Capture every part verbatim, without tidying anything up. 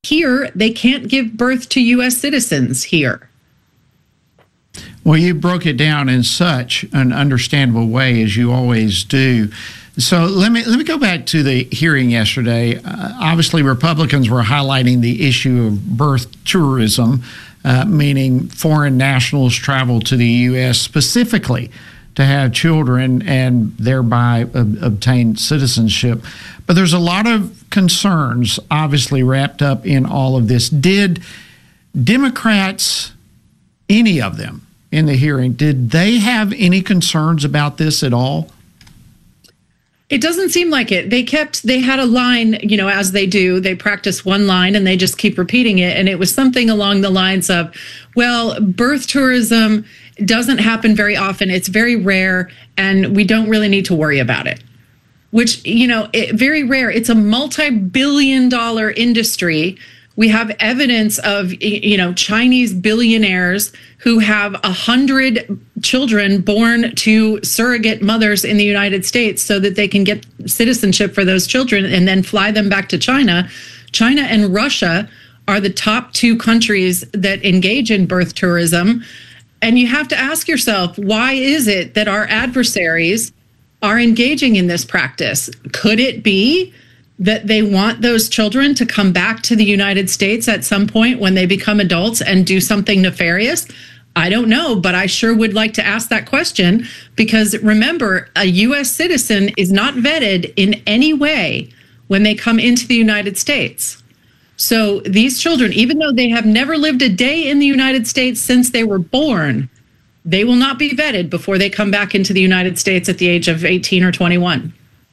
here, they can't give birth to U S citizens here. Well, you broke it down in such an understandable way, as you always do. So let me let me go back to the hearing yesterday. Uh, obviously, Republicans were highlighting the issue of birth tourism, uh, meaning foreign nationals travel to the U S specifically to have children and thereby ob- obtain citizenship. But there's a lot of concerns, obviously, wrapped up in all of this. Did Democrats, any of them, in the hearing, did they have any concerns about this at all? It doesn't seem like it. They kept, they had a line, you know, as they do, they practice one line and they just keep repeating it. And it was something along the lines of, well, birth tourism doesn't happen very often. It's very rare and we don't really need to worry about it. Which, you know, it, very rare. It's a multi-billion dollar industry. We have evidence of, you know, Chinese billionaires who have a hundred children born to surrogate mothers in the United States so that they can get citizenship for those children and then fly them back to China. China and Russia are the top two countries that engage in birth tourism. And you have to ask yourself, why is it that our adversaries are engaging in this practice? Could it be that they want those children to come back to the United States at some point when they become adults and do something nefarious? I don't know, but I sure would like to ask that question, because remember, a U S citizen is not vetted in any way when they come into the United States. So these children, even though they have never lived a day in the United States since they were born, they will not be vetted before they come back into the United States at the age of eighteen or twenty-one.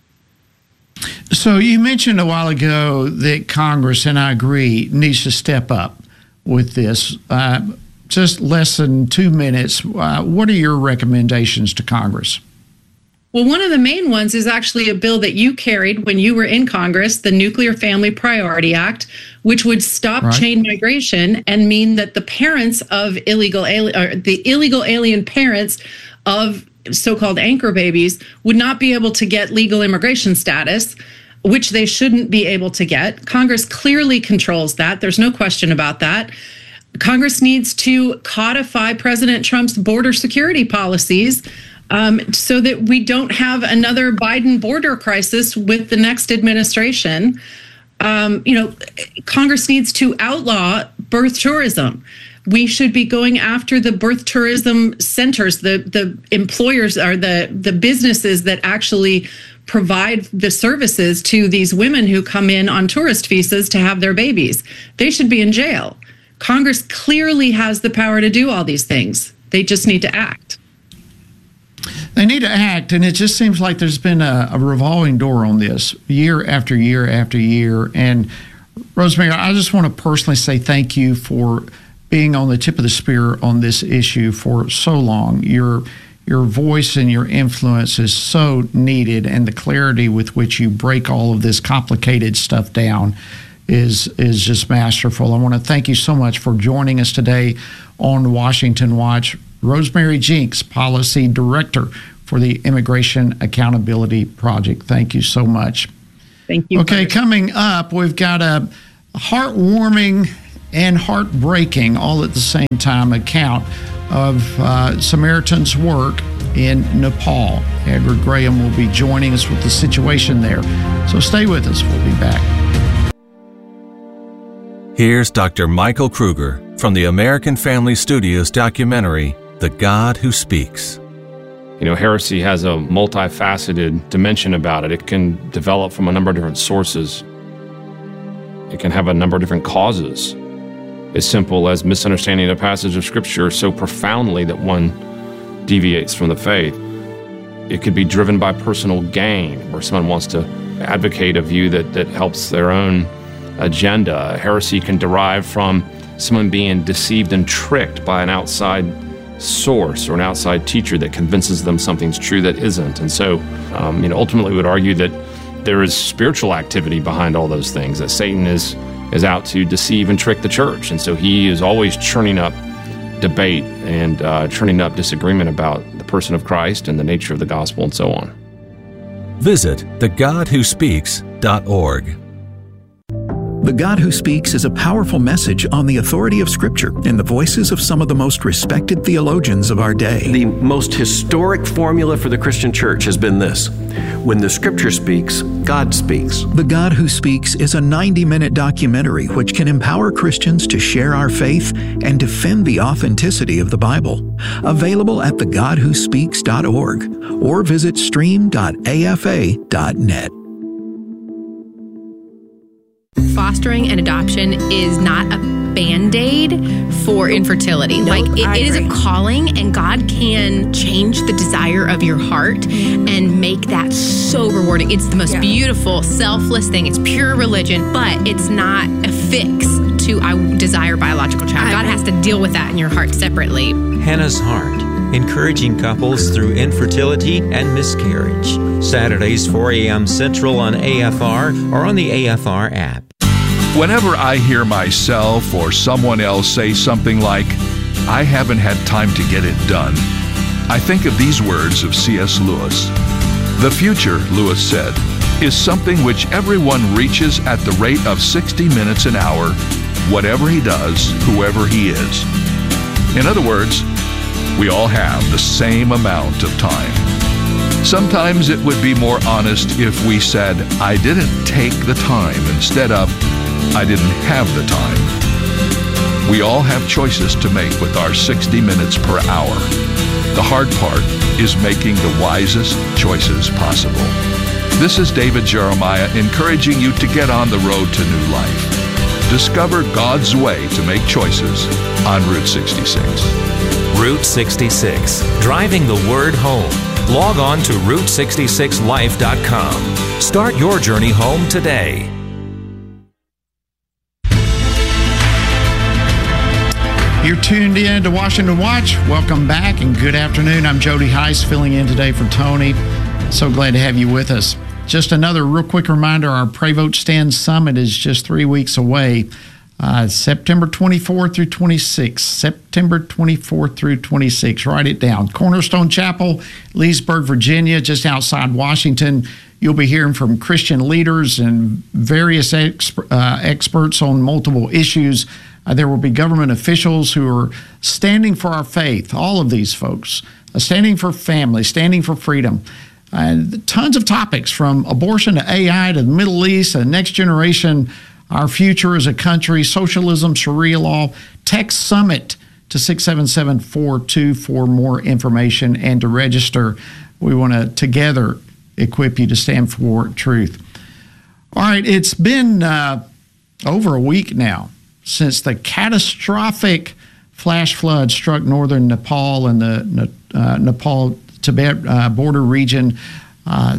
So you mentioned a while ago that Congress, and I agree, needs to step up with this. Uh, just less than two minutes. Uh, what are your recommendations to Congress? Well, one of the main ones is actually a bill that you carried when you were in Congress, the Nuclear Family Priority Act, which would stop right. chain migration and mean that the parents of illegal alien, or the illegal alien parents of so-called anchor babies would not be able to get legal immigration status, which they shouldn't be able to get. Congress clearly controls that. There's no question about that. Congress needs to codify President Trump's border security policies um, so that we don't have another Biden border crisis with the next administration. Um, you know, Congress needs to outlaw birth tourism. We should be going after the birth tourism centers, the the employers or the the businesses that actually provide the services to these women who come in on tourist visas to have their babies. They should be in jail. Congress clearly has the power to do all these things. They just need to act. They need to act, and it just seems like there's been a, a revolving door on this year after year after year. And Rosemary, I just want to personally say thank you for being on the tip of the spear on this issue for so long. Your your voice and your influence is so needed, and the clarity with which you break all of this complicated stuff down is is just masterful. I want to thank you so much for joining us today on Washington Watch. Rosemary Jinks, Policy Director for the Immigration Accountability Project. Thank you so much. Thank you. Okay, coming up, we've got a heartwarming and heartbreaking all at the same time account of uh, Samaritan's work in Nepal. Edward Graham will be joining us with the situation there. So stay with us. We'll be back. Here's Doctor Michael Kruger from the American Family Studios documentary, The God Who Speaks. You know, heresy has a multifaceted dimension about it. It can develop from a number of different sources. It can have a number of different causes. As simple as misunderstanding a passage of Scripture so profoundly that one deviates from the faith. It could be driven by personal gain, where someone wants to advocate a view that, that helps their own agenda. Heresy can derive from someone being deceived and tricked by an outside source or an outside teacher that convinces them something's true that isn't. And so, um, you know, ultimately we would argue that there is spiritual activity behind all those things, that Satan is is out to deceive and trick the church. And so he is always churning up debate and uh, churning up disagreement about the person of Christ and the nature of the gospel and so on. Visit the god who speaks dot org. The God Who Speaks is a powerful message on the authority of Scripture in the voices of some of the most respected theologians of our day. The most historic formula for the Christian church has been this: when the Scripture speaks, God speaks. The God Who Speaks is a ninety-minute documentary which can empower Christians to share our faith and defend the authenticity of the Bible. Available at the god who speaks dot org or visit stream dot a f a dot net. Fostering and adoption is not a Band-Aid for infertility. Nope, like it, I it is a agree. calling, and God can change the desire of your heart and make that so rewarding. It's the most Yeah. beautiful, selfless thing. It's pure religion, but it's not a fix to I desire biological child. I God agree. has to deal with that in your heart separately. Hannah's Heart, encouraging couples through infertility and miscarriage. Saturdays, four a.m. Central on A F R or on the A F R app. Whenever I hear myself or someone else say something like, "I haven't had time to get it done," I think of these words of C S Lewis. "The future," Lewis said, "is something which everyone reaches at the rate of sixty minutes an hour, whatever he does, whoever he is." In other words, we all have the same amount of time. Sometimes it would be more honest if we said, "I didn't take the time," instead of, "I didn't have the time." We all have choices to make with our sixty minutes per hour. The hard part is making the wisest choices possible. This is David Jeremiah encouraging you to get on the road to new life. Discover God's way to make choices on Route sixty-six. Route sixty-six, driving the word home. Log on to route sixty-six life dot com. Start your journey home today. You're tuned in to Washington Watch. Welcome back and good afternoon. I'm Jody Heiss, filling in today for Tony. So glad to have you with us. Just another real quick reminder, our Pray Vote Stand Summit is just three weeks away. Uh, September twenty-fourth through twenty-sixth. September twenty-fourth through twenty-sixth. Write it down. Cornerstone Chapel, Leesburg, Virginia, just outside Washington. You'll be hearing from Christian leaders and various ex- uh, experts on multiple issues. Uh, there will be government officials who are standing for our faith, all of these folks, uh, standing for family, standing for freedom. And tons of topics from abortion to A I to the Middle East, the next generation, our future as a country, socialism, Sharia law. Text Summit to six seven seven four two for more information and to register. We want to together equip you to stand for truth. All right, it's been uh, over a week now since the catastrophic flash flood struck northern Nepal and the uh, Nepal-Tibet uh, border region. Uh,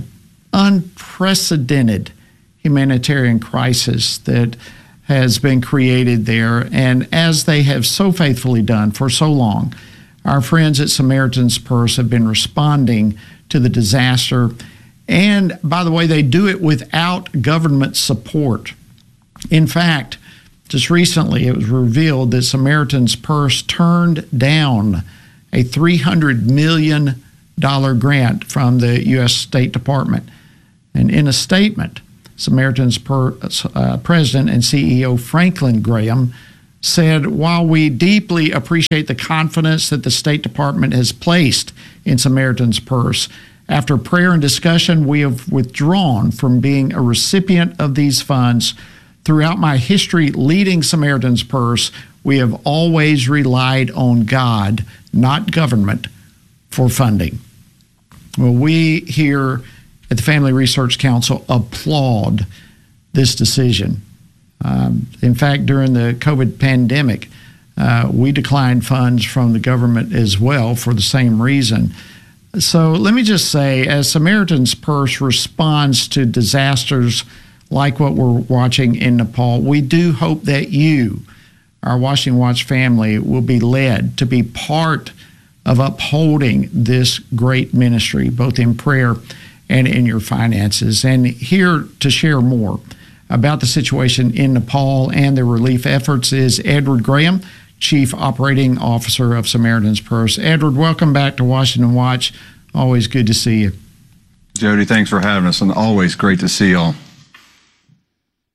unprecedented humanitarian crisis that has been created there. And as they have so faithfully done for so long, our friends at Samaritan's Purse have been responding to the disaster. And by the way, they do it without government support. In fact, just recently, it was revealed that Samaritan's Purse turned down a three hundred million dollars grant from the U S State Department. And in a statement, Samaritan's Purse uh, president and C E O Franklin Graham said, "While we deeply appreciate the confidence that the State Department has placed in Samaritan's Purse, after prayer and discussion, we have withdrawn from being a recipient of these funds. Throughout my history leading Samaritan's Purse, we have always relied on God, not government, for funding." Well, we here at the Family Research Council applaud this decision. Um, in fact, during the COVID pandemic, uh, we declined funds from the government as well for the same reason. So let me just say, as Samaritan's Purse responds to disasters like what we're watching in Nepal, we do hope that you, our Washington Watch family, will be led to be part of upholding this great ministry, both in prayer and in your finances. And here to share more about the situation in Nepal and the relief efforts is Edward Graham, Chief Operating Officer of Samaritan's Purse. Edward, welcome back to Washington Watch. Always good to see you. Jody, thanks for having us, and always great to see y'all.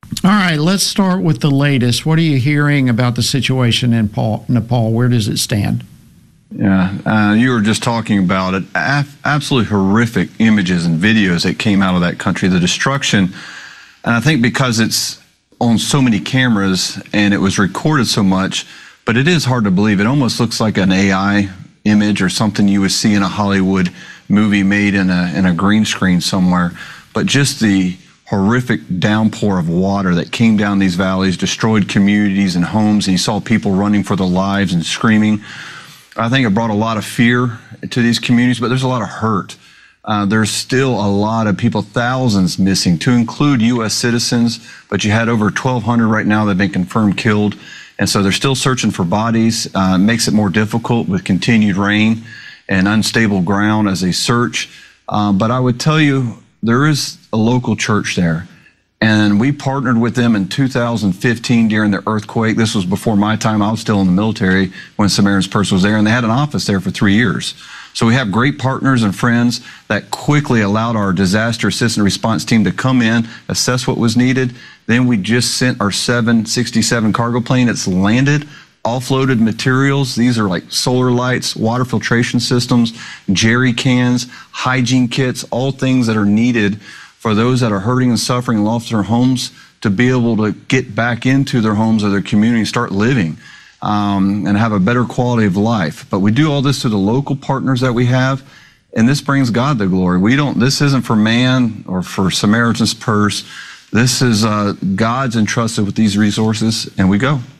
All right, let's start with the latest. What are you hearing about the situation in Nepal? Where does it stand? Yeah, uh, you were just talking about it. A- absolutely horrific images and videos that came out of that country, the destruction. And I think because it's on so many cameras and it was recorded so much, but it is hard to believe. It almost looks like an A I image or something you would see in a Hollywood movie made in a in a green screen somewhere. But just the horrific downpour of water that came down these valleys, destroyed communities and homes, and you saw people running for their lives and screaming. I think it brought a lot of fear to these communities, but there's a lot of hurt. Uh, there's still a lot of people, thousands missing, to include U S citizens, but you had over twelve hundred right now that have been confirmed killed. And so they're still searching for bodies. Uh, makes it more difficult with continued rain and unstable ground as they search. Um, but I would tell you, there is a local church there. And we partnered with them in two thousand fifteen during the earthquake. This was before my time. I was still in the military when Samaritan's Purse was there, and they had an office there for three years. So we have great partners and friends that quickly allowed our disaster assistance response team to come in, assess what was needed. Then we just sent our seven sixty-seven cargo plane. It's landed, offloaded materials. These are like solar lights, water filtration systems, jerry cans, hygiene kits, all things that are needed for those that are hurting and suffering and lost their homes to be able to get back into their homes or their community and start living um, and have a better quality of life. But we do all this through the local partners that we have, and this brings God the glory. We don't. This isn't for man or for Samaritan's Purse. This is uh, God's entrusted with these resources, and we go.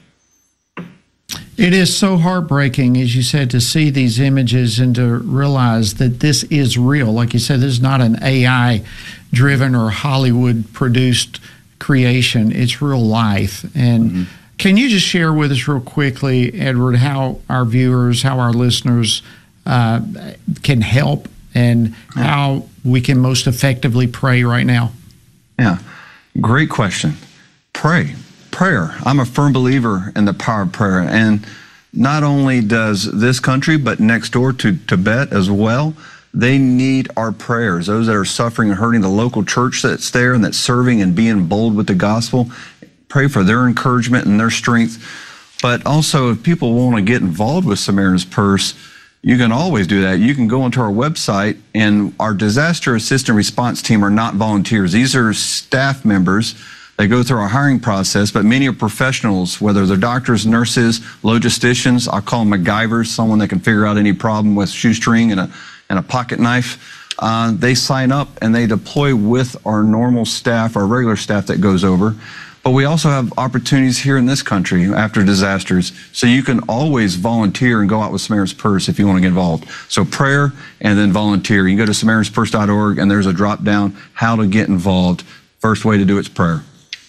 It is so heartbreaking, as you said, to see these images and to realize that this is real. Like you said, this is not an A I-driven or Hollywood-produced creation. It's real life. And mm-hmm. Can you just share with us real quickly, Edward, how our viewers, how our listeners uh, can help and yeah. how we can most effectively pray right now? Yeah, great question. Pray. Prayer. I'm a firm believer in the power of prayer. And not only does this country, but next door to Tibet as well, they need our prayers. Those that are suffering and hurting, the local church that's there and that's serving and being bold with the gospel, pray for their encouragement and their strength. But also, if people want to get involved with Samaritan's Purse, you can always do that. You can go onto our website, and our disaster assistance response team are not volunteers. These are staff members. They go through our hiring process, but many are professionals, whether they're doctors, nurses, logisticians. I call them MacGyvers, someone that can figure out any problem with shoestring and a, and a pocket knife. Uh, they sign up and they deploy with our normal staff, our regular staff that goes over. But we also have opportunities here in this country after disasters. So you can always volunteer and go out with Samaritan's Purse if you want to get involved. So prayer and then volunteer. You can go to Samaritans Purse dot org and there's a drop down how to get involved. First way to do it's prayer.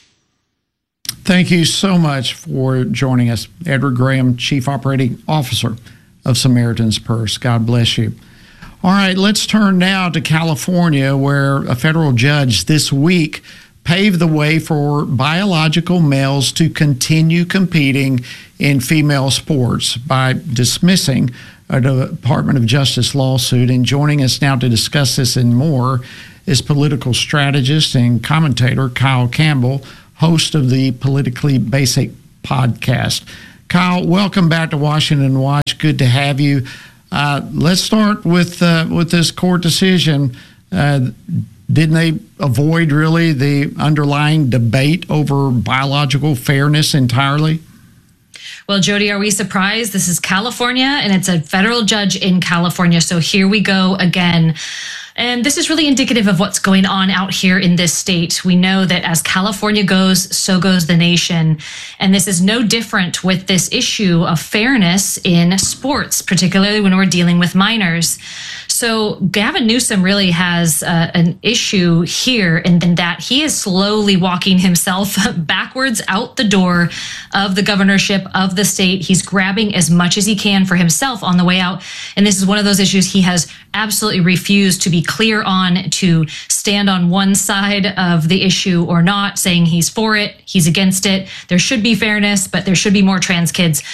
Thank you so much for joining us, Edward Graham, Chief Operating Officer of Samaritan's Purse. God bless you. All right, let's turn now to California, where a federal judge this week paved the way for biological males to continue competing in female sports by dismissing a Department of Justice lawsuit. And joining us now to discuss this and more is political strategist and commentator Kyle Campbell, host of the Politically Basic podcast. Kyle, welcome back to Washington Watch. Good to have you. Uh, let's start with uh, with this court decision. Uh, didn't they avoid really the underlying debate over biological fairness entirely? Well, Jody, are we surprised? This is California, and it's a federal judge in California. So here we go again. And this is really indicative of what's going on out here in this state. We know that as California goes, so goes the nation. And this is no different with this issue of fairness in sports, particularly when we're dealing with minors. So Gavin Newsom really has uh, an issue here in that he is slowly walking himself backwards out the door of the governorship of the state. He's grabbing as much as he can for himself on the way out. And this is one of those issues he has absolutely refused to be clear on, to stand on one side of the issue or not, saying he's for it, he's against it. There should be fairness, but there should be more trans kids. So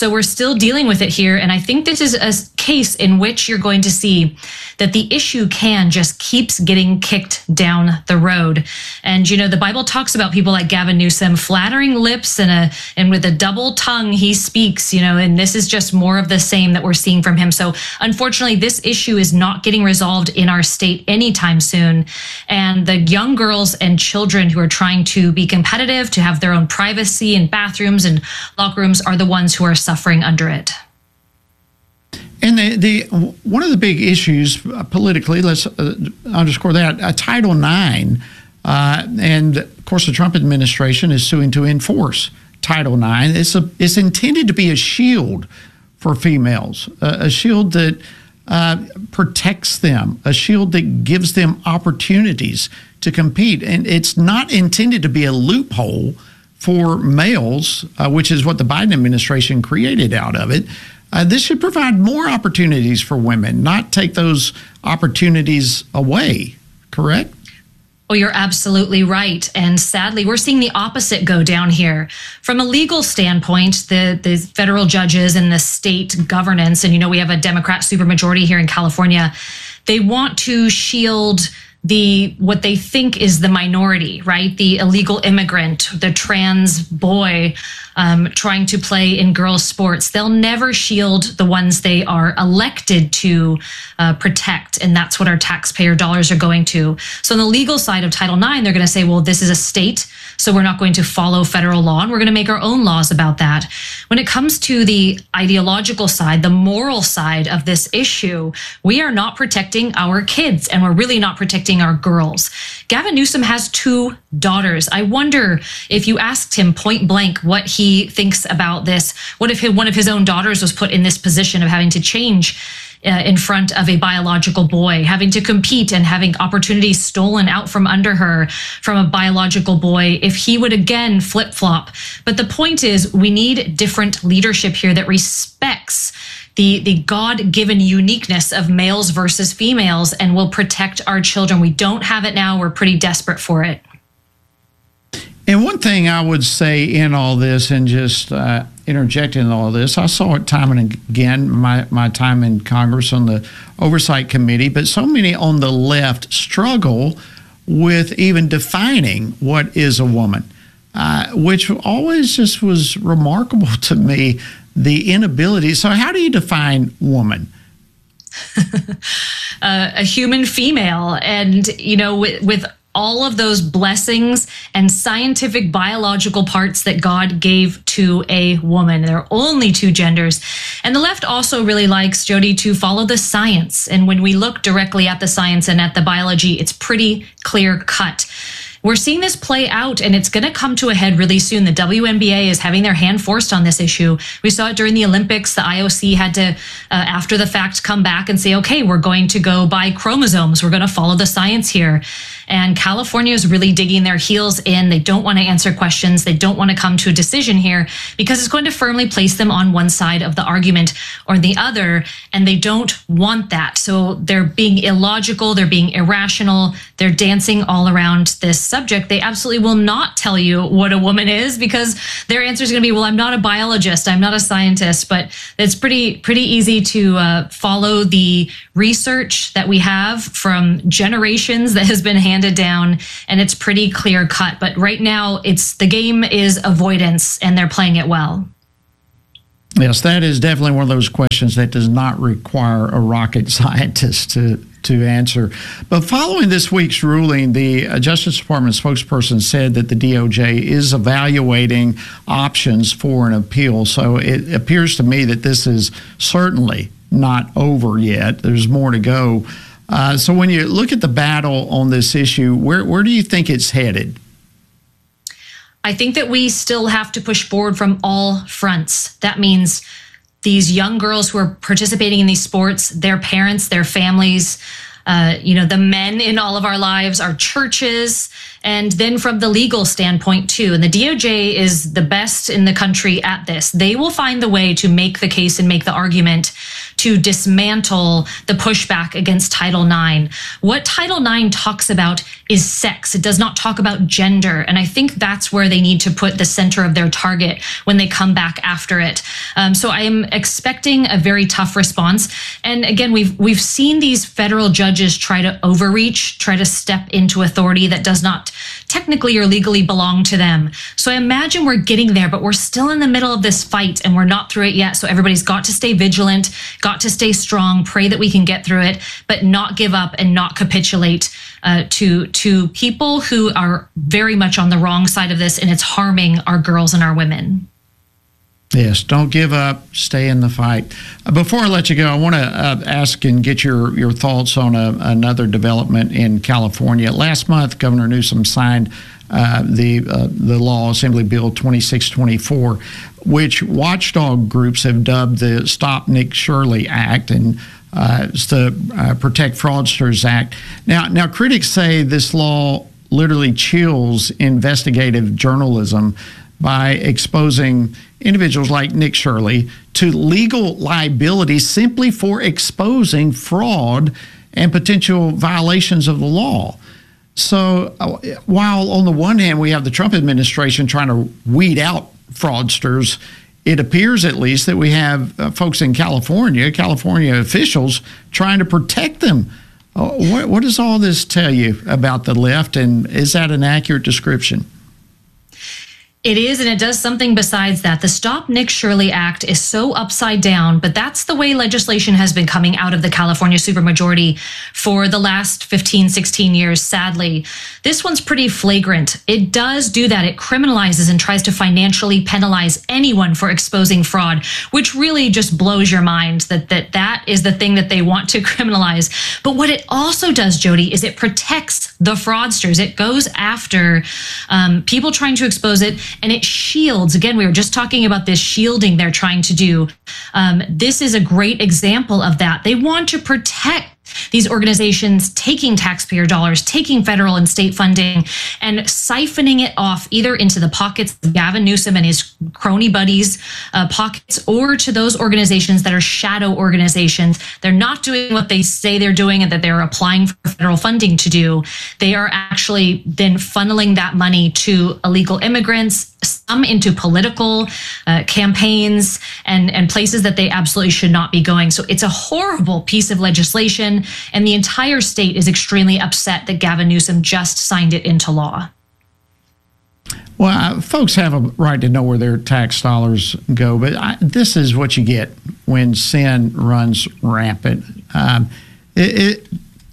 So we're still dealing with it here. And I think this is a case in which you're going to see that the issue can just keeps getting kicked down the road. And, you know, the Bible talks about people like Gavin Newsom, flattering lips and a and with a double tongue he speaks, you know, and this is just more of the same that we're seeing from him. So unfortunately, this issue is not getting resolved in our state anytime soon. And the young girls and children who are trying to be competitive, to have their own privacy in bathrooms and locker rooms are the ones who are suffering under it. And the, the one of the big issues uh, politically, let's uh, underscore that, uh, Title nine, uh, and of course the Trump administration is suing to enforce Title nine. It's, a, it's intended to be a shield for females, uh, a shield that uh, protects them, a shield that gives them opportunities to compete. And it's not intended to be a loophole for males, uh, which is what the Biden administration created out of it. Uh, this should provide more opportunities for women, not take those opportunities away, correct? Oh, you're absolutely right. And sadly, we're seeing the opposite go down here. From a legal standpoint, the, the federal judges and the state governance, and you know, we have a Democrat supermajority here in California, they want to shield the what they think is the minority, right? The illegal immigrant, the trans boy um, trying to play in girls' sports. They'll never shield the ones they are elected to uh, protect, and that's what our taxpayer dollars are going to. So on the legal side of Title nine, they're going to say, well, this is a state, so we're not going to follow federal law, and we're going to make our own laws about that. When it comes to the ideological side, the moral side of this issue, we are not protecting our kids, and we're really not protecting our girls. Gavin Newsom has two daughters. I wonder if you asked him point blank what he thinks about this. What if one of his own daughters was put in this position of having to change uh, in front of a biological boy, having to compete and having opportunities stolen out from under her from a biological boy, if he would again flip-flop. But the point is, we need different leadership here that respects the the God-given uniqueness of males versus females and will protect our children. We don't have it now. We're pretty desperate for it. And one thing I would say in all this, and just uh, interject in all this, I saw it time and again, my, my time in Congress on the Oversight Committee, but so many on the left struggle with even defining what is a woman, uh, which always just was remarkable to me, the inability. So how do you define woman? uh, a human female. And, you know, with, with all of those blessings and scientific biological parts that God gave to a woman. There are only two genders. And the left also really likes, Jody, to follow the science. And when we look directly at the science and at the biology, it's pretty clear cut. We're seeing this play out, and it's going to come to a head really soon. The W N B A is having their hand forced on this issue. We saw it during the Olympics. The I O C had to, uh, after the fact, come back and say, okay, we're going to go by chromosomes. We're going to follow the science here. And California is really digging their heels in. They don't want to answer questions. They don't want to come to a decision here because it's going to firmly place them on one side of the argument or the other, and they don't want that. So they're being illogical. They're being irrational. They're dancing all around this subject. They absolutely will not tell you what a woman is because their answer is going to be, well, I'm not a biologist. I'm not a scientist. But it's pretty, pretty easy to uh, follow the research that we have from generations that has been handed down, and it's pretty clear cut. But right now, it's the game is avoidance, and they're playing it well. Yes, that is definitely one of those questions that does not require a rocket scientist to to answer. But following this week's ruling, the Justice Department spokesperson said that the D O J is evaluating options for an appeal. So it appears to me that this is certainly not over yet. There's more to go. Uh, so when you look at the battle on this issue, where where do you think it's headed? I think that we still have to push forward from all fronts. That means these young girls who are participating in these sports, their parents, their families, uh, you know, the men in all of our lives, our churches, And then from the legal standpoint too, and the D O J is the best in the country at this. They will find the way to make the case and make the argument to dismantle the pushback against Title nine. What Title nine talks about is sex. It does not talk about gender. And I think that's where they need to put the center of their target when they come back after it. Um, so I am expecting a very tough response. And again, we've we've seen these federal judges try to overreach, try to step into authority that does not technically or legally belong to them. So I imagine we're getting there, but we're still in the middle of this fight and we're not through it yet. So everybody's got to stay vigilant, got to stay strong, pray that we can get through it, but not give up and not capitulate uh, to to people who are very much on the wrong side of this, and it's harming our girls and our women. Yes, don't give up, stay in the fight. Uh, before I let you go, I want to uh, ask and get your, your thoughts on a, another development in California. Last month, Governor Newsom signed uh, the uh, the law, Assembly Bill twenty-six twenty-four, which watchdog groups have dubbed the Stop Nick Shirley Act, and uh, it's the uh, Protect Fraudsters Act. Now, now, critics say this law literally chills investigative journalism by exposing individuals like Nick Shirley to legal liability simply for exposing fraud and potential violations of the law. So uh, while on the one hand we have the Trump administration trying to weed out fraudsters, it appears at least that we have uh, folks in California, California officials trying to protect them. Uh, what, what does all this tell you about the left, and is that an accurate description? It is, and it does something besides that. The Stop Nick Shirley Act is so upside down, but that's the way legislation has been coming out of the California supermajority for the last fifteen, sixteen years, sadly. This one's pretty flagrant. It does do that. It criminalizes and tries to financially penalize anyone for exposing fraud, which really just blows your mind that that, that is the thing that they want to criminalize. But what it also does, Jody, is it protects the fraudsters. It goes after um, people trying to expose it, and it shields. Again, we were just talking about this shielding they're trying to do. Um, this is a great example of that. They want to protect these organizations taking taxpayer dollars, taking federal and state funding, and siphoning it off either into the pockets of Gavin Newsom and his crony buddies' uh, pockets, or to those organizations that are shadow organizations. They're not doing what they say they're doing and that they're applying for federal funding to do. They are actually then funneling that money to illegal immigrants, some into political uh, campaigns and, and places that they absolutely should not be going. So it's a horrible piece of legislation, and the entire state is extremely upset that Gavin Newsom just signed it into law. Well, uh, folks have a right to know where their tax dollars go, but I, this is what you get when sin runs rampant. Um, it,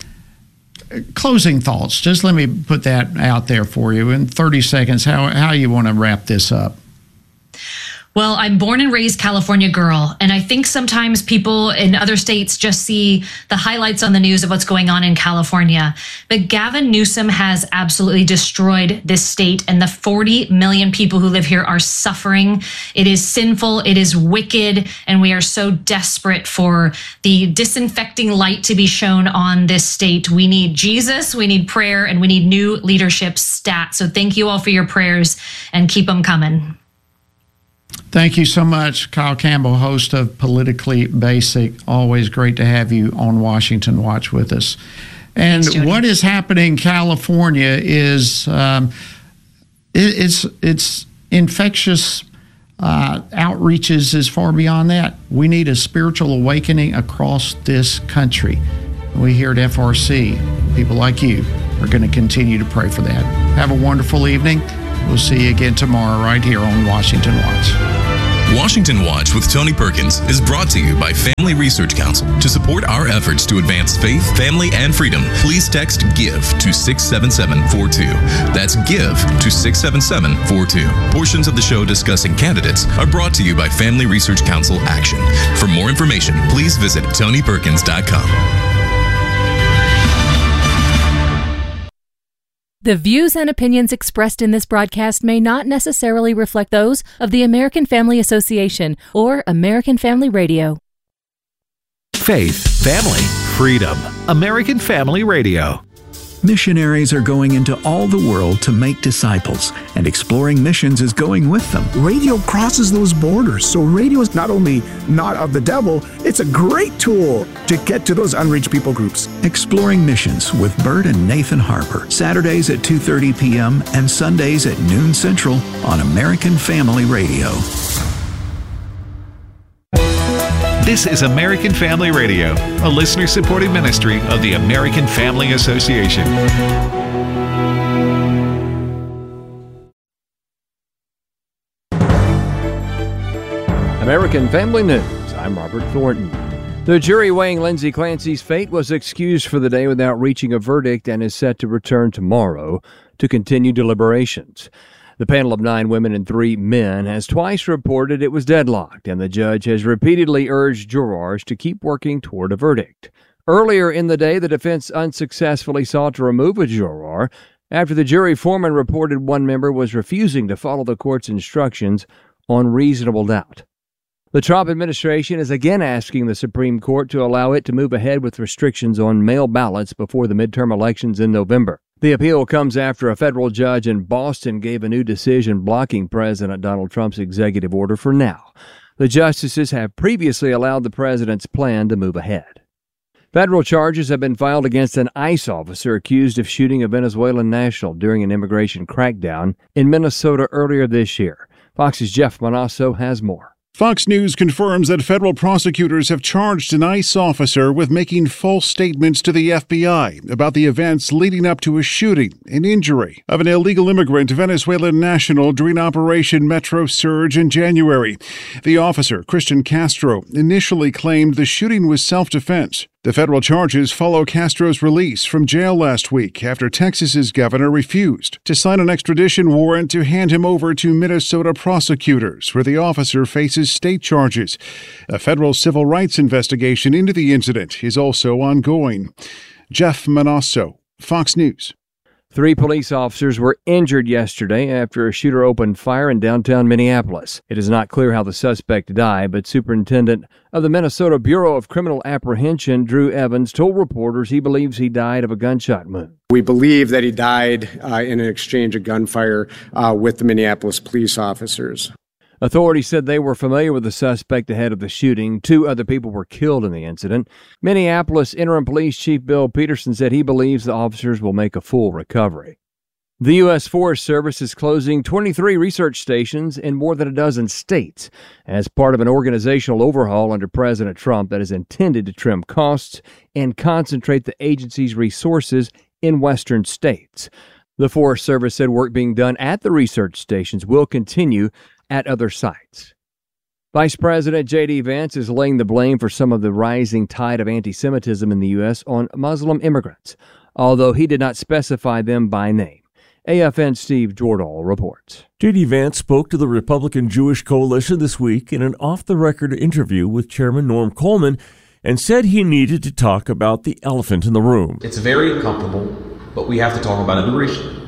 it, closing thoughts. Just let me put that out there for you in thirty seconds. How how you want to wrap this up? Well, I'm born and raised California girl, and I think sometimes people in other states just see the highlights on the news of what's going on in California. But Gavin Newsom has absolutely destroyed this state, and the forty million people who live here are suffering. It is sinful, it is wicked, and we are so desperate for the disinfecting light to be shown on this state. We need Jesus, we need prayer, and we need new leadership stat. So thank you all for your prayers, and keep them coming. Thank you so much, Kyle Campbell, host of Politically Basic. Always great to have you on Washington Watch with us. And Thanks, what is happening in California is um, it, it's it's infectious. Uh, outreaches is far beyond that. We need a spiritual awakening across this country. We here at F R C, people like you, are going to continue to pray for that. Have a wonderful evening. We'll see you again tomorrow right here on Washington Watch. Washington Watch with Tony Perkins is brought to you by Family Research Council. To support our efforts to advance faith, family, and freedom, please text GIVE to six seven seven four two. That's GIVE to six seven seven four two. Portions of the show discussing candidates are brought to you by Family Research Council Action. For more information, please visit tony perkins dot com. The views and opinions expressed in this broadcast may not necessarily reflect those of the American Family Association or American Family Radio. Faith, family, freedom. American Family Radio. Missionaries are going into all the world to make disciples, and Exploring Missions is going with them. Radio crosses those borders, so radio is not only not of the devil, it's a great tool to get to those unreached people groups. Exploring Missions with Bert and Nathan Harper, Saturdays at two thirty p.m. and Sundays at noon Central on American Family Radio. This is American Family Radio, a listener-supported ministry of the American Family Association. American Family News. I'm Robert Thornton. The jury weighing Lindsay Clancy's fate was excused for the day without reaching a verdict and is set to return tomorrow to continue deliberations. The panel of nine women and three men has twice reported it was deadlocked, and the judge has repeatedly urged jurors to keep working toward a verdict. Earlier in the day, the defense unsuccessfully sought to remove a juror after the jury foreman reported one member was refusing to follow the court's instructions on reasonable doubt. The Trump administration is again asking the Supreme Court to allow it to move ahead with restrictions on mail ballots before the midterm elections in November. The appeal comes after a federal judge in Boston gave a new decision blocking President Donald Trump's executive order for now. The justices have previously allowed the president's plan to move ahead. Federal charges have been filed against an ICE officer accused of shooting a Venezuelan national during an immigration crackdown in Minnesota earlier this year. Fox's Jeff Manasso has more. Fox News confirms that federal prosecutors have charged an ICE officer with making false statements to the F B I about the events leading up to a shooting and injury of an illegal immigrant Venezuelan national during Operation Metro Surge in January. The officer, Christian Castro, initially claimed the shooting was self-defense. The federal charges follow Castro's release from jail last week after Texas's governor refused to sign an extradition warrant to hand him over to Minnesota prosecutors, where the officer faces state charges. A federal civil rights investigation into the incident is also ongoing. Jeff Manasso, Fox News. Three police officers were injured yesterday after a shooter opened fire in downtown Minneapolis. It is not clear how the suspect died, but Superintendent of the Minnesota Bureau of Criminal Apprehension, Drew Evans, told reporters he believes he died of a gunshot wound. We believe that he died uh, in an exchange of gunfire uh, with the Minneapolis police officers. Authorities said they were familiar with the suspect ahead of the shooting. Two other people were killed in the incident. Minneapolis Interim Police Chief Bill Peterson said he believes the officers will make a full recovery. The U S Forest Service is closing twenty-three research stations in more than a dozen states as part of an organizational overhaul under President Trump that is intended to trim costs and concentrate the agency's resources in western states. The Forest Service said work being done at the research stations will continue at other sites. Vice President J D. Vance is laying the blame for some of the rising tide of anti-Semitism in the U S on Muslim immigrants, although he did not specify them by name. A F N's Steve Jordahl reports. J D. Vance spoke to the Republican Jewish Coalition this week in an off-the-record interview with Chairman Norm Coleman and said he needed to talk about the elephant in the room. It's very uncomfortable, but we have to talk about immigration.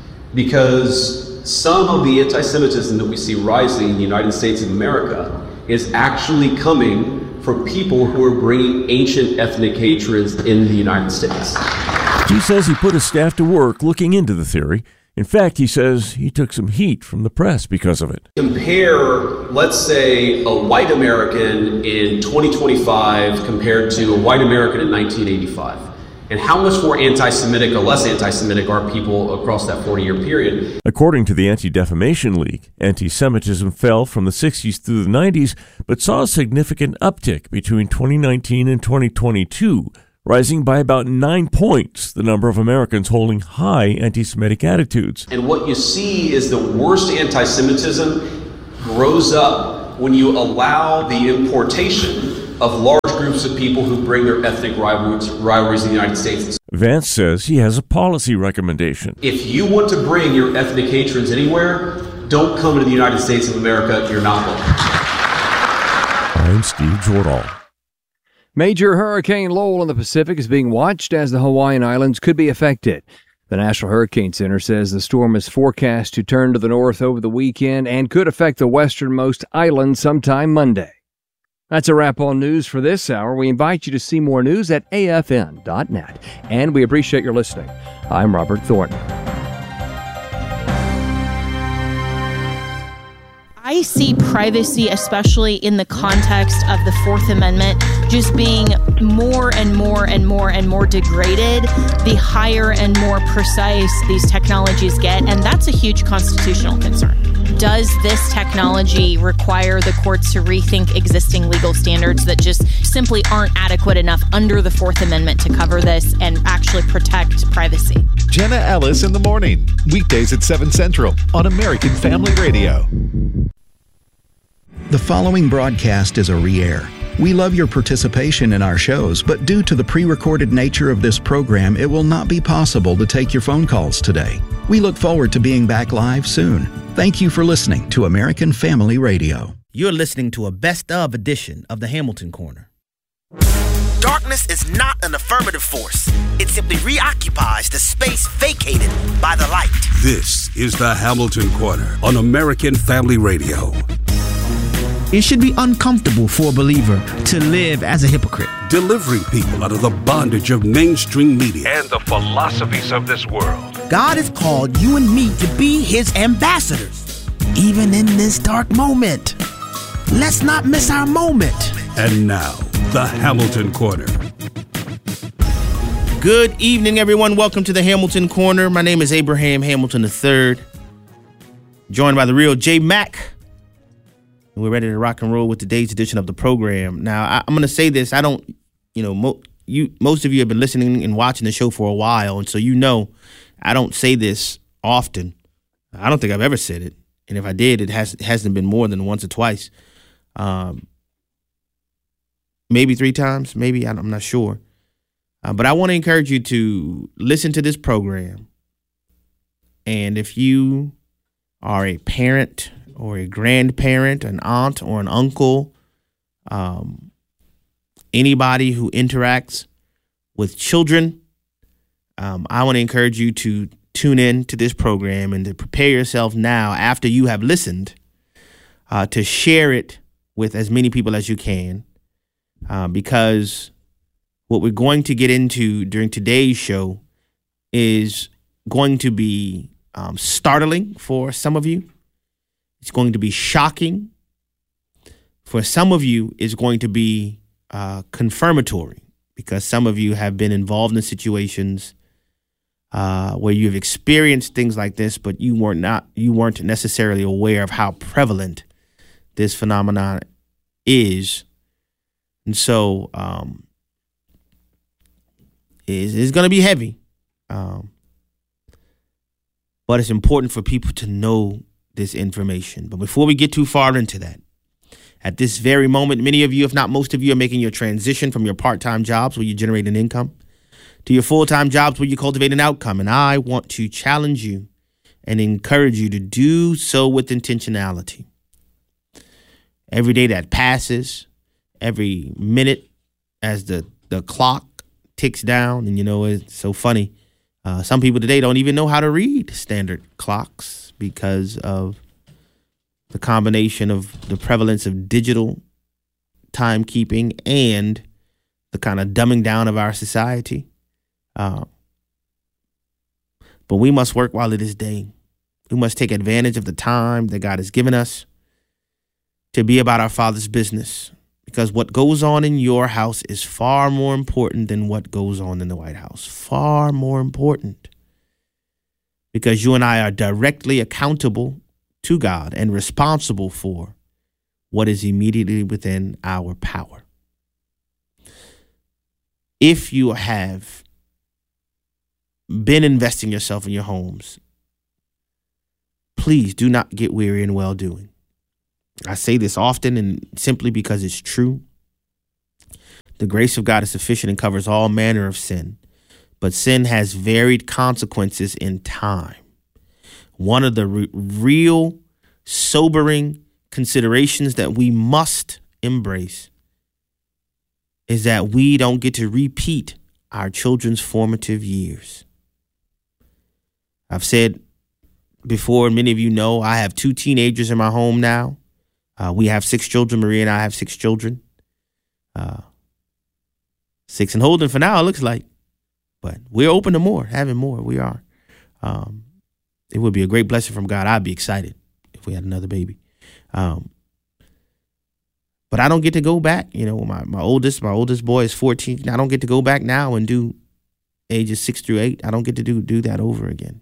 Because some of the anti-Semitism that we see rising in the United States of America is actually coming from people who are bringing ancient ethnic hatreds in the United States. He says he put his staff to work looking into the theory. In fact, he says he took some heat from the press because of it. Compare, let's say, a white American in twenty twenty-five compared to a white American in nineteen eighty-five. And how much more anti-Semitic or less anti-Semitic are people across that forty-year period? According to the Anti-Defamation League, anti-Semitism fell from the sixties through the nineties, but saw a significant uptick between twenty nineteen and twenty twenty-two, rising by about nine points the number of Americans holding high anti-Semitic attitudes. And what you see is the worst anti-Semitism grows up when you allow the importation of large groups of people who bring their ethnic rivalries, rivalries in the United States. Vance says he has a policy recommendation. If you want to bring your ethnic hatreds anywhere, don't come to the United States of America. You're not welcome. I'm Steve Jordahl. Major Hurricane Lowell in the Pacific is being watched as the Hawaiian Islands could be affected. The National Hurricane Center says the storm is forecast to turn to the north over the weekend and could affect the westernmost island sometime Monday. That's a wrap on news for this hour. We invite you to see more news at A F N dot net. And we appreciate your listening. I'm Robert Thornton. I see privacy, especially in the context of the Fourth Amendment, just being more and more and more and more degraded the higher and more precise these technologies get, and that's a huge constitutional concern. Does this technology require the courts to rethink existing legal standards that just simply aren't adequate enough under the Fourth Amendment to cover this and actually protect privacy? Jenna Ellis in the morning, weekdays at seven Central on American Family Radio. The following broadcast is a re-air. We love your participation in our shows, but due to the pre-recorded nature of this program, it will not be possible to take your phone calls today. We look forward to being back live soon. Thank you for listening to American Family Radio. You're listening to a best-of edition of the Hamilton Corner. Darkness is not an affirmative force. It simply reoccupies the space vacated by the light. This is the Hamilton Corner on American Family Radio. It should be uncomfortable for a believer to live as a hypocrite. Delivering people out of the bondage of mainstream media and the philosophies of this world. God has called you and me to be his ambassadors, even in this dark moment. Let's not miss our moment. And now, the Hamilton Corner. Good evening, everyone. Welcome to the Hamilton Corner. My name is Abraham Hamilton the third, joined by the real J Mac. We're ready to rock and roll with today's edition of the program. Now, I, I'm going to say this. I don't, you know, mo- you most of you have been listening and watching the show for a while, and so you know I don't say this often. I don't think I've ever said it, and if I did, it has, hasn't been more than once or twice. Um, maybe three times, maybe, I'm not sure. Uh, but I want to encourage you to listen to this program, and if you are a parent or a grandparent, an aunt or an uncle, um, anybody who interacts with children, um, I want to encourage you to tune in to this program and to prepare yourself now after you have listened uh, to share it with as many people as you can, uh, because what we're going to get into during today's show is going to be um, startling for some of you. It's going to be shocking. For some of you, it's going to be uh, confirmatory, because some of you have been involved in situations uh, where you've experienced things like this, but you weren't not you weren't necessarily aware of how prevalent this phenomenon is. And so um, it's, it's going to be heavy. Um, but it's important for people to know this information. But before we get too far into that, at this very moment, many of you, if not most of you, are making your transition from your part-time jobs where you generate an income to your full-time jobs where you cultivate an outcome. And I want to challenge you and encourage you to do so with intentionality. Every day that passes, every minute as the, the clock ticks down, and you know, it's so funny. Uh, some people today don't even know how to read standard clocks, because of the combination of the prevalence of digital timekeeping and the kind of dumbing down of our society. Uh, but we must work while it is day. We must take advantage of the time that God has given us to be about our Father's business, because what goes on in your house is far more important than what goes on in the White House. Far more important. Because you and I are directly accountable to God and responsible for what is immediately within our power. If you have been investing yourself in your homes, please do not get weary in well-doing. I say this often and simply because it's true. The grace of God is sufficient and covers all manner of sin. But sin has varied consequences in time. One of the re- real sobering considerations that we must embrace is that we don't get to repeat our children's formative years. I've said before, many of you know, I have two teenagers in my home now. Uh, we have six children. Maria and I have six children. Uh, six and holding for now, it looks like. But we're open to more, having more. We are. Um, it would be a great blessing from God. I'd be excited if we had another baby. Um, but I don't get to go back. You know, my, my oldest, my oldest boy is fourteen. I don't get to go back now and do ages six through eight. I don't get to do do that over again.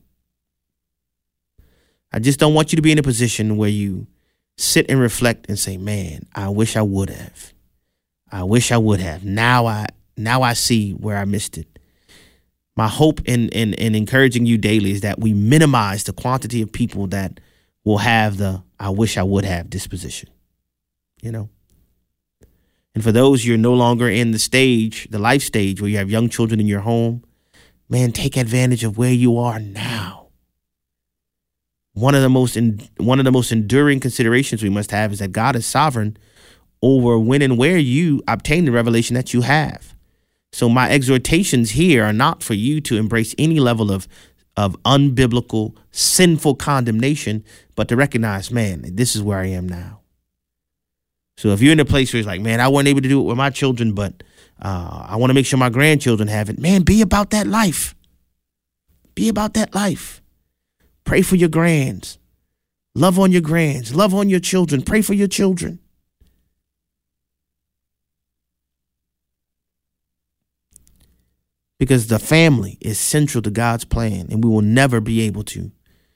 I just don't want you to be in a position where you sit and reflect and say, man, I wish I would have. I wish I would have. Now I now I see where I missed it. My hope in, in, in encouraging you daily is that we minimize the quantity of people that will have the I wish I would have disposition, you know. And for those you're no longer in the stage, the life stage where you have young children in your home, man, take advantage of where you are now. One of the most in, one of the most enduring considerations we must have is that God is sovereign over when and where you obtain the revelation that you have. So my exhortations here are not for you to embrace any level of, of unbiblical, sinful condemnation, but to recognize, man, this is where I am now. So if you're in a place where it's like, man, I wasn't able to do it with my children, but uh, I want to make sure my grandchildren have it. Man, be about that life. Be about that life. Pray for your grands. Love on your grands. Love on your children. Pray for your children. Because the family is central to God's plan, and we will never be able to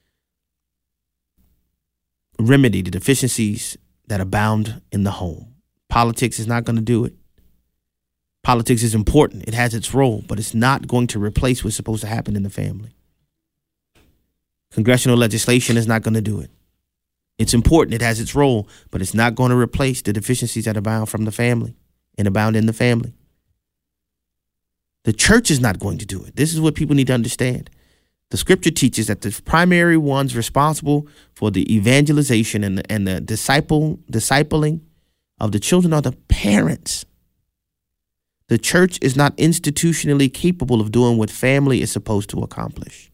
remedy the deficiencies that abound in the home. Politics is not going to do it. Politics is important. It has its role, but it's not going to replace what's supposed to happen in the family. Congressional legislation is not going to do it. It's important. It has its role, but it's not going to replace the deficiencies that abound from the family and abound in the family. The church is not going to do it. This is what people need to understand. The scripture teaches that the primary ones responsible for the evangelization and the, and the disciple discipling of the children are the parents. The church is not institutionally capable of doing what family is supposed to accomplish.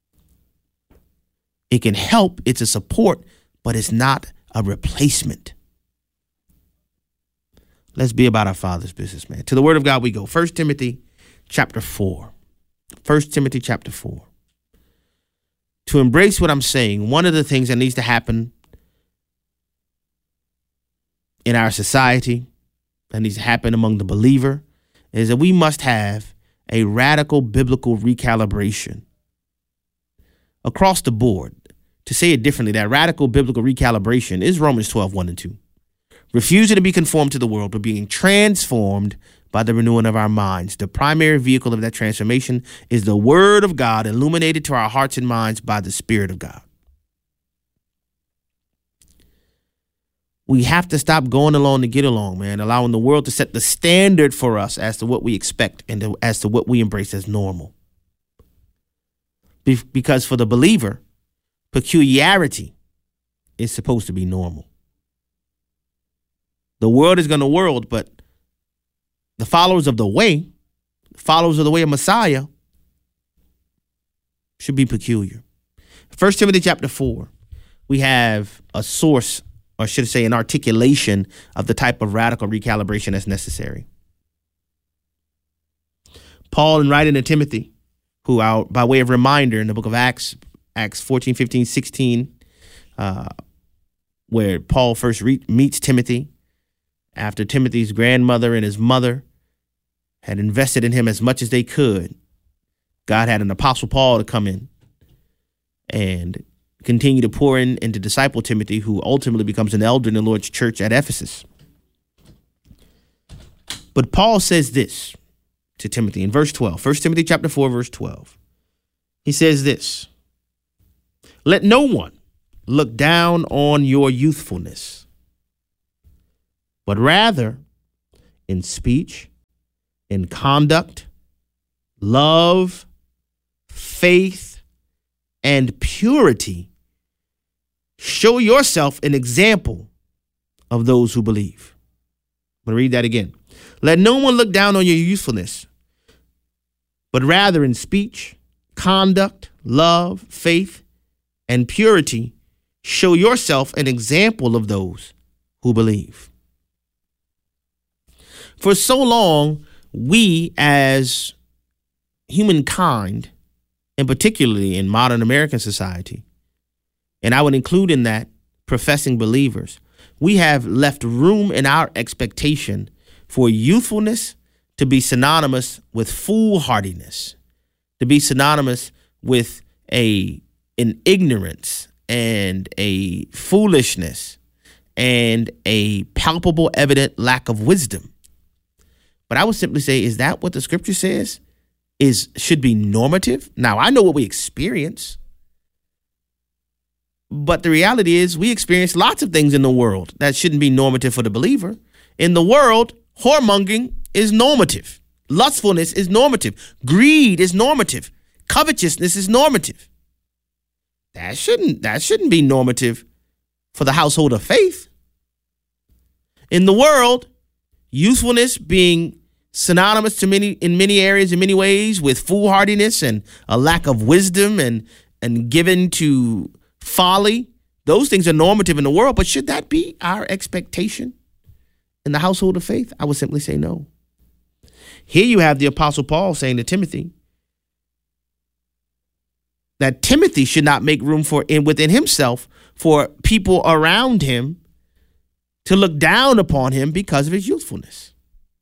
It can help. It's a support, but it's not a replacement. Let's be about our Father's business, man. To the word of God we go. First Timothy chapter four. First Timothy chapter four. To embrace what I'm saying, one of the things that needs to happen in our society, that needs to happen among the believer, is that we must have a radical biblical recalibration across the board. To say it differently, that radical biblical recalibration is Romans twelve, one and two. Refusing to be conformed to the world, but being transformed by the renewing of our minds. The primary vehicle of that transformation is the word of God illuminated to our hearts and minds by the Spirit of God. We have to stop going along to get along, man, allowing the world to set the standard for us as to what we expect and to, as to what we embrace as normal. Be- because for the believer, peculiarity is supposed to be normal. The world is going to world, but the followers of the way, followers of the way of Messiah, should be peculiar. First Timothy chapter four, we have a source, or should I say an articulation of the type of radical recalibration that's necessary. Paul, in writing to Timothy, who out by way of reminder in the book of Acts, Acts fourteen, fifteen, sixteen, uh, where Paul first re- meets Timothy after Timothy's grandmother and his mother had invested in him as much as they could. God had an apostle Paul to come in and continue to pour in and to disciple Timothy, who ultimately becomes an elder in the Lord's church at Ephesus. But Paul says this to Timothy in verse twelve, First Timothy chapter four, verse twelve. He says this: let no one look down on your youthfulness, but rather in speech, in conduct, love, faith, and purity, show yourself an example of those who believe. I'm going to read that again. Let no one look down on your youthfulness, but rather in speech, conduct, love, faith, and purity, show yourself an example of those who believe. For so long, we as humankind, and particularly in modern American society, and I would include in that professing believers, we have left room in our expectation for youthfulness to be synonymous with foolhardiness, to be synonymous with a an ignorance and a foolishness and a palpable, evident lack of wisdom. But I would simply say, is that what the scripture says is should be normative? Now, I know what we experience, but the reality is we experience lots of things in the world that shouldn't be normative for the believer. In the world, whoremongering is normative. Lustfulness is normative. Greed is normative. Covetousness is normative. That shouldn't, that shouldn't be normative for the household of faith. In the world, youthfulness being synonymous to many in many areas, in many ways, with foolhardiness and a lack of wisdom and and given to folly. Those things are normative in the world, but should that be our expectation in the household of faith? I would simply say no. Here you have the Apostle Paul saying to Timothy that Timothy should not make room for in within himself for people around him to look down upon him because of his youthfulness.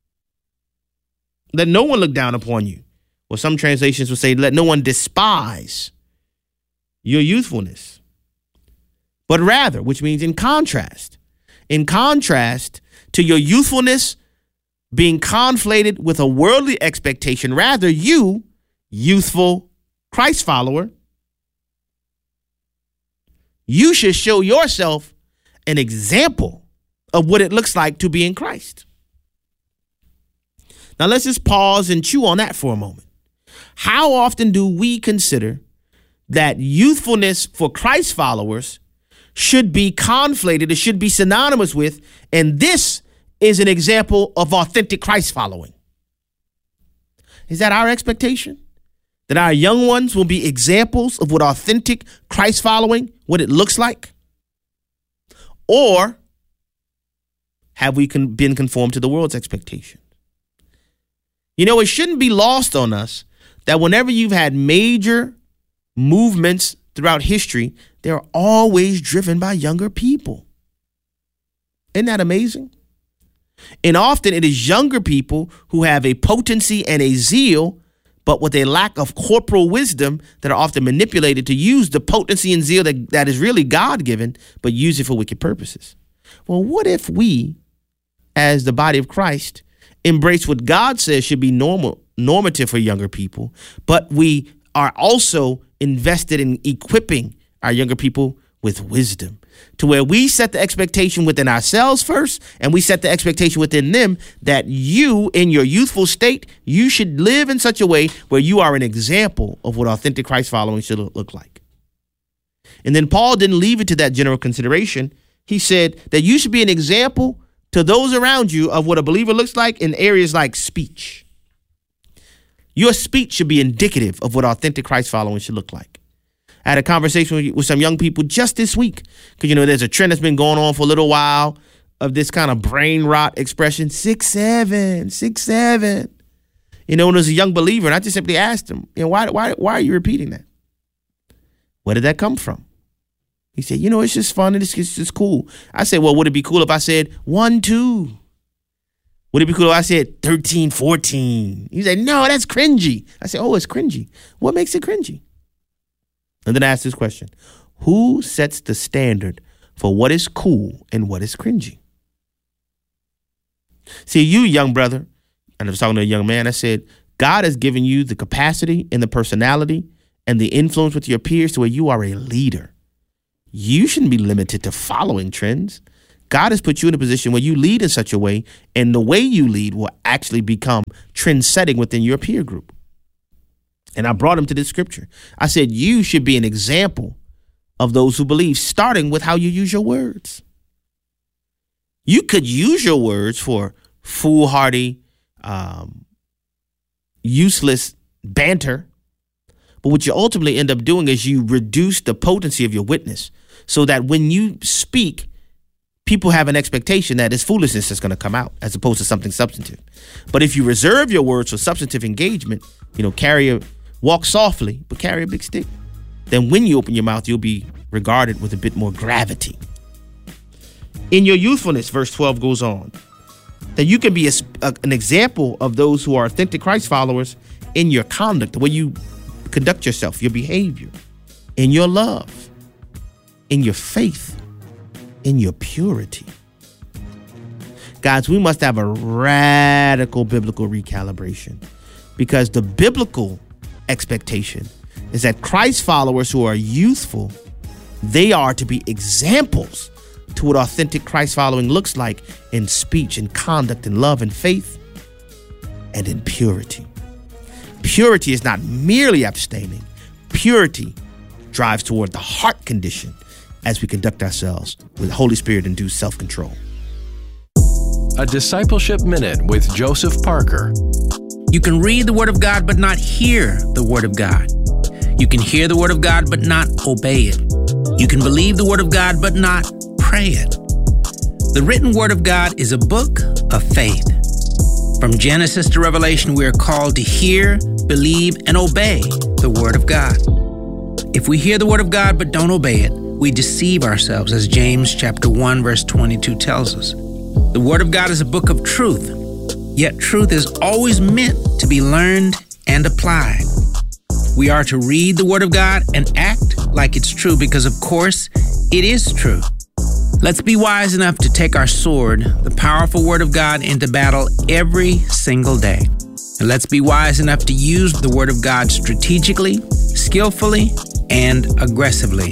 Let no one look down upon you. Well, some translations will say, let no one despise your youthfulness. But rather, which means in contrast, in contrast to your youthfulness being conflated with a worldly expectation, rather you, youthful Christ follower, you should show yourself an example of what it looks like to be in Christ. Now let's just pause and chew on that for a moment. How often do we consider that youthfulness for Christ followers should be conflated, it should be synonymous with, and this is an example of authentic Christ following? Is that our expectation? That our young ones will be examples of what authentic Christ following, what it looks like? Or have we con- been conformed to the world's expectation? You know, it shouldn't be lost on us that whenever you've had major movements throughout history, they're always driven by younger people. Isn't that amazing? And often it is younger people who have a potency and a zeal, but with a lack of corporal wisdom, that are often manipulated to use the potency and zeal that, that is really God-given, but use it for wicked purposes. Well, what if we, as the body of Christ, embrace what God says should be normal, normative for younger people, but we are also invested in equipping our younger people with wisdom, to where we set the expectation within ourselves first, and we set the expectation within them that you, in your youthful state, you should live in such a way where you are an example of what authentic Christ following should look like. And then Paul didn't leave it to that general consideration. He said that you should be an example to those around you of what a believer looks like in areas like speech. Your speech should be indicative of what authentic Christ following should look like. I had a conversation with some young people just this week, because, you know, there's a trend that's been going on for a little while of this kind of brain rot expression, six, seven, six, seven. You know, and there's a young believer, and I just simply asked him, you know, why, why, why are you repeating that? Where did that come from? He said, you know, it's just fun and it's, it's just cool. I said, well, would it be cool if I said one, two? Would it be cool if I said thirteen, fourteen? He said, no, that's cringy. I said, oh, it's cringy. What makes it cringy? And then I asked this question: who sets the standard for what is cool and what is cringy? See, you, young brother, and I was talking to a young man, I said, God has given you the capacity and the personality and the influence with your peers to where you are a leader. You shouldn't be limited to following trends. God has put you in a position where you lead in such a way, and the way you lead will actually become trend setting within your peer group. And I brought him to this scripture. I said, you should be an example of those who believe, starting with how you use your words. You could use your words for foolhardy, um, useless banter, but what you ultimately end up doing is you reduce the potency of your witness, so that when you speak, people have an expectation that it's foolishness that's going to come out as opposed to something substantive. But if you reserve your words for substantive engagement, you know, carry a walk softly, but carry a big stick, then when you open your mouth, you'll be regarded with a bit more gravity. In your youthfulness, verse twelve goes on, that you can be a, a, an example of those who are authentic Christ followers in your conduct, the way you conduct yourself, your behavior, in your love, in your faith, in your purity. Guys, we must have a radical biblical recalibration, because the biblical expectation is that Christ followers who are youthful, they are to be examples to what authentic Christ following looks like in speech and conduct and love and faith and in purity. Purity is not merely abstaining. Purity drives toward the heart condition as we conduct ourselves with Holy Spirit-induced self-control. A Discipleship Minute with Joseph Parker. You can read the Word of God but not hear the Word of God. You can hear the Word of God but not obey it. You can believe the Word of God but not pray it. The written Word of God is a book of faith. From Genesis to Revelation, we are called to hear, believe, and obey the Word of God. If we hear the Word of God but don't obey it, we deceive ourselves, as James chapter one, verse twenty-two tells us. The Word of God is a book of truth, yet truth is always meant to be learned and applied. We are to read the Word of God and act like it's true because, of course, it is true. Let's be wise enough to take our sword, the powerful Word of God, into battle every single day. And let's be wise enough to use the Word of God strategically, skillfully, and aggressively.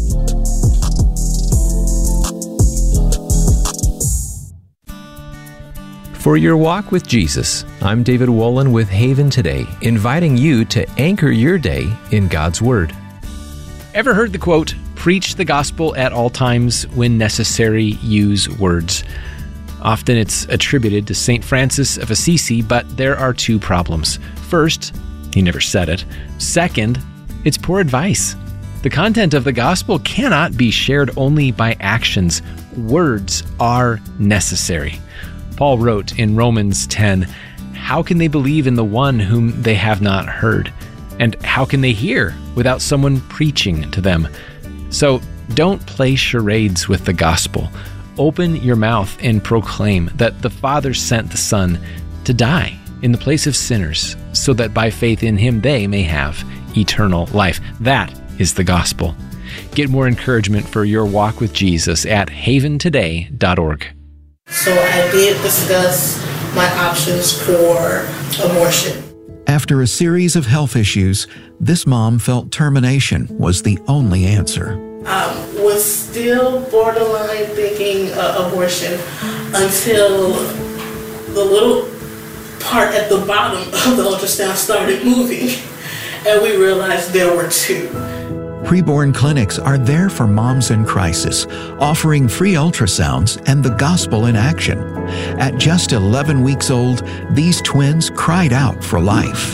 For your walk with Jesus, I'm David Wolin with Haven Today, inviting you to anchor your day in God's Word. Ever heard the quote, "Preach the gospel at all times, when necessary, use words"? Often it's attributed to Saint Francis of Assisi, but there are two problems. First, he never said it. Second, it's poor advice. The content of the gospel cannot be shared only by actions. Words are necessary. Paul wrote in Romans ten, "How can they believe in the one whom they have not heard? And how can they hear without someone preaching to them?" So don't play charades with the gospel. Open your mouth and proclaim that the Father sent the Son to die in the place of sinners, so that by faith in him they may have eternal life. That is the gospel. Get more encouragement for your walk with Jesus at haven today dot org. So I did discuss my options for abortion. After a series of health issues, this mom felt termination was the only answer. Um, was still borderline thinking uh, abortion until the little part at the bottom of the ultrasound started moving, and we realized there were two. Preborn clinics are there for moms in crisis, offering free ultrasounds and the gospel in action. At just eleven weeks old, these twins cried out for life.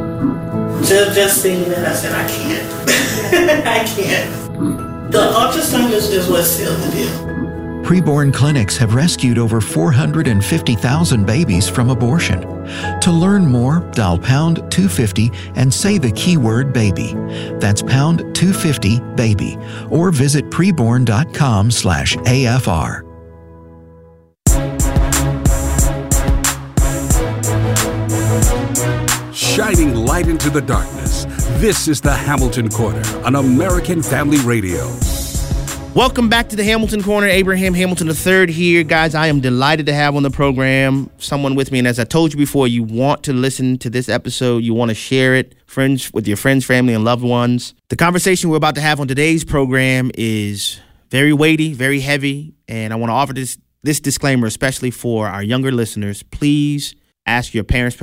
Just, just seeing that, I said, I can't. I can't. The ultrasound is, is what sealed the deal. Preborn clinics have rescued over four hundred fifty thousand babies from abortion. To learn more, dial pound two fifty and say the keyword baby. That's pound two fifty baby, or visit preborn.com slash AFR. Shining light into the darkness. This is the Hamilton Corner on American Family Radio. Welcome back to the Hamilton Corner. Abraham Hamilton the third here. Guys, I am delighted to have on the program someone with me. And as I told you before, you want to listen to this episode. You want to share it friends with your friends, family, and loved ones. The conversation we're about to have on today's program is very weighty, very heavy. And I want to offer this, this disclaimer, especially for our younger listeners. Please ask your parents'